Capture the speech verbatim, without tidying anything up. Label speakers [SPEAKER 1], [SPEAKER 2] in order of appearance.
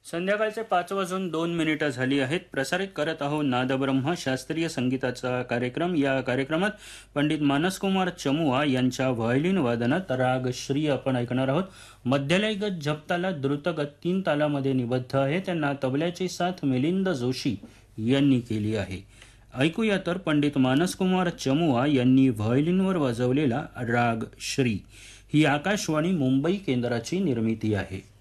[SPEAKER 1] संध्याकाळचे पाच वाजून दोन मिनिटं झाली आहेत. प्रसारित करत आहोत नादब्रह्म शास्त्रीय संगीताचा कार्यक्रम. या कार्यक्रमात पंडित मानसकुमार चमुआ यांच्या व्हायोलिन वादनात राग श्री आपण ऐकणार आहोत. मध्यलयगत जपताला द्रुतगत तीन तालामध्ये निबद्ध आहे. त्यांना तबल्याची साथ मिलिंद जोशी यांनी केली आहे. ऐकूया तर पंडित मानसकुमार चमुआ यांनी व्हायोलिनवर वाजवलेला राग श्री. ही आकाशवाणी मुंबई केंद्राची निर्मिती आहे.